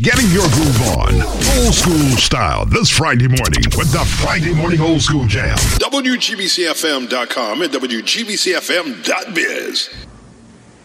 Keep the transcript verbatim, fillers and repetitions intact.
Getting your groove on. Old school style this Friday morning with the Friday Morning Old School Jam. W G B C F M dot com and W G B C F M dot biz.